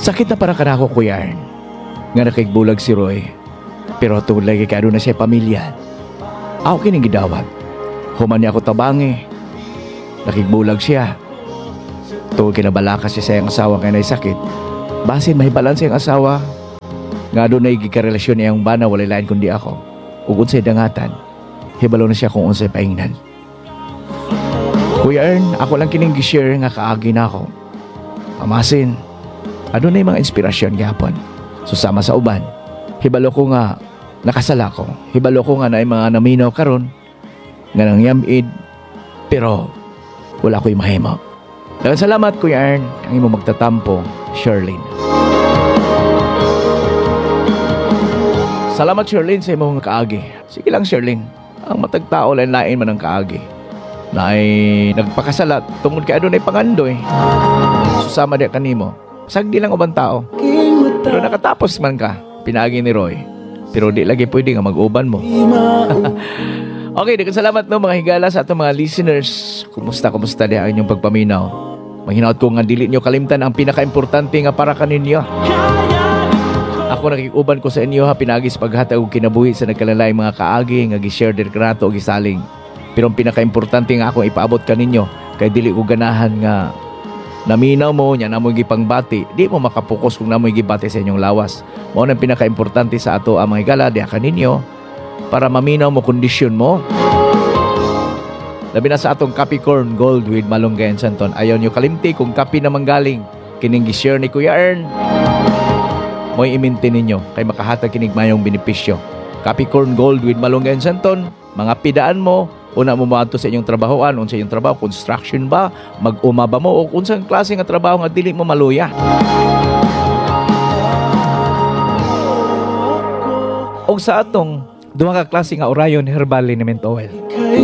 Sakit na para kanako, Kuya Ern, nga nakigbulag si Roy. Pero tungod lagi kado na siya pamilya. Ako kining gidawat. Human niya ako tabangi. Nakigbulag siya. Tungod kinabalaka siya sa iyang asawa kaya na sakit. Basin mahibalan sa iyang asawa. Nga doon na igikarelasyon niyang bana walay lain kundi ako. Ug unsay dangatan. Hibalo na siya kung unsay paingnan. Kuya Ern, ako lang kining gi-share nga kaagi na ako. Pamasin. Ano na yung mga inspirasyon gapon. Susama sa uban. Hibalo ko nga nakasala ko. Hibalo ko nga na yung mga naminaw karon nga nang yamid. Pero wala ko'y mahimo. Daghang salamat, Kuya Ern. Ang imo magtatampo, Sherlyn. Salamat, Sherlyn, sa imo mga kaagi. Sige lang, Sherlyn. Ang matagtao lain-lain man ang kaagi. Na ay nagpakasalat tungod kay adunay pangandoy. Susama diya kanimo. Sagdi lang ubang tao. Pero nakatapos man ka, pinagi ni Roy. Pero di lagi pwede nga mag-uban mo. Okay, daghang salamat no mga higala sa atong mga listeners. Kumusta di ang inyong pagpaminaw? Manghinaot ko nga dili nyo kalimtan ang pinaka-importante nga para kaninyo. Ako nakikuban ko sa inyo ha, pinagis paghatag og kinabuhi sa nagkalalayng mga kaagi nga gi-share dir kanato og gisaling. Pero ang pinaka-importante nga akong ipaabot kaninyo kay dili ko ganahan nga naminaw mo nya namoy gipangbati, di mo makapokus kung namoy gibati sa inyong lawas. Mao nang pinaka-importante sa ato ang mga higala diha kaninyo para maminaw mo kondisyon mo. Labi na sa atong Capricorn Gold with Malunggay and Santon. Ayaw nyo kalimti kung kapi na manggaling kining gi-share ni Kuya Ern. Mo'y iminti ninyo kay makahatag kinig mayong benepisyo. Capricorn Gold with Malunggay and Santon. Mga pidaan mo, una mo maadto sa inyong trabahoan, unsa inyong trabaho, construction ba, mag-uma ba mo, o unsang klase nga trabaho nga dili mo maluya. O sa atong duha ka klase nga Orion Herbal Liniment Oil.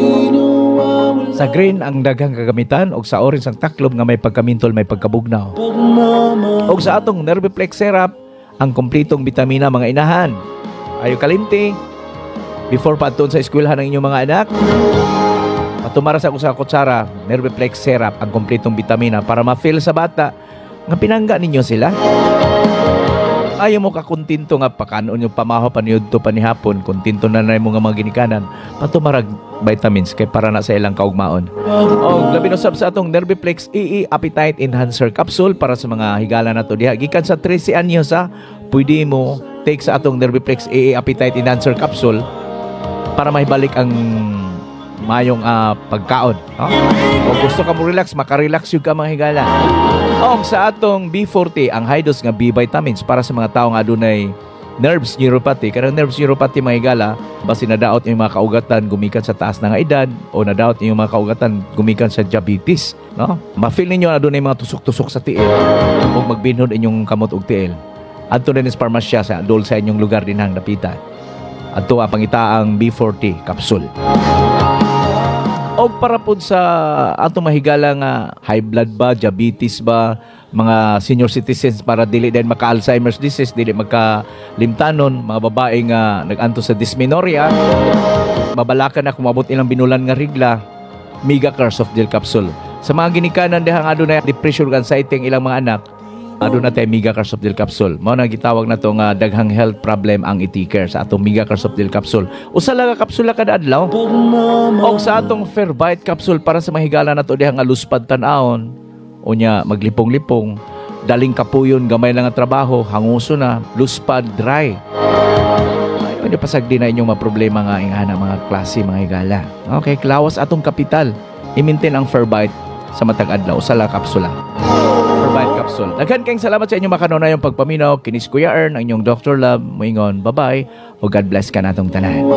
Sa green ang daghang kagamitan og sa orange ang taklob nga may pagkamintol, may pagkabugnaw. Og sa atong Nerviplex Syrup ang kompletong bitamina mga inahan. Ayo kalimti before paadton sa eskwelahan ng inyong mga anak. Patumara sa ako sa kutsara Nerviplex Syrup ang kompletong bitamina para ma-feel sa bata nga pinangga ninyo sila. Ayaw mo kakuntinto nga pakanon yung pamaho paniud to panihapon, kuntinto na na mo nga mga ginikanan, patumarag vitamins kay para na sa ilang kaugmaon. O labi usab sa atong Nerviplex EE Appetite Enhancer Capsule para sa mga higala nato diha gikan sa 13 anyos ha. Pwede mo take sa atong Nerviplex EE Appetite Enhancer Capsule para maibalik ang mayong pagkaon. O gusto ka mo relax, makarelax yung ka mga higala. O sa atong B40, ang high dose nga B vitamins para sa mga tao nga adunay nerves neuropathy. Karang nerves neuropathy mga higala, basi nadaot yung mga kaugatan gumikan sa taas na nga edad o nadaot yung mga kaugatan gumikan sa diabetes. No? Ma-feel ninyo na adunay mga tusok-tusok sa tiil o magbinhod inyong kamot og tiil. Adto din is parmasya sa adol sa inyong lugar din hang napitan. Adto pangita ang B40 capsule. Og para po sa atong mahigala nga high blood ba, diabetes ba, mga senior citizens para dili din maka-Alzheimer's disease, dili magka-limtanon, mga babae nga nag-anto sa dysmenorrhea, mabalakan na kumabot ilang binulan nga rigla, Mega Care Soft Gel Capsule. Sa mga ginikanan dihang adunay depression ug anxiety ang ilang mga anak, aduna tay Mega Care Soft Gel Capsule. Mao na gitawag na to nga daghang health problem ang iti-care sa atong Mega Care Soft Gel Capsule. Usa lang ka kapsula kada adlaw. Og sa atong Fairbyte Capsule para sa mahigala nato dihang nga luspad tan-aon. Unya maglipong-lipong, daling kapuyon, gamay lang ang trabaho, hanguso na, luspad, dry. Ayun, pasagdi na inyong mga problema nga ingana mga klase mga higala. Okay, klawas atong kapital. I-maintain ang Fairbyte sa matag adlaw sa la kapsula. Fairbyte Capsule. Daghan kayong salamat sa inyong makanunayong pagpaminaw. Kinis Kuya Ern, ang inyong Dr. Love. Moingon, bye-bye. O God bless ka natong tanan.